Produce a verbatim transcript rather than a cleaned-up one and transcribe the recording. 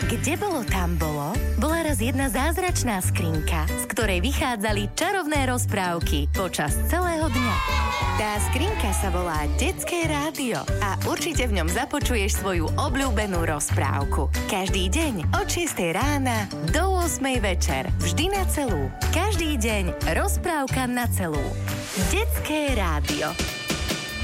Kde bolo, tam bolo, bola raz jedna zázračná skrinka, z ktorej vychádzali čarovné rozprávky počas celého dňa. Tá skrinka sa volá Detské rádio a určite v ňom započuješ svoju obľúbenú rozprávku. Každý deň od šiestej rána do ôsmej večer. Vždy na celú. Každý deň rozprávka na celú. Detské rádio.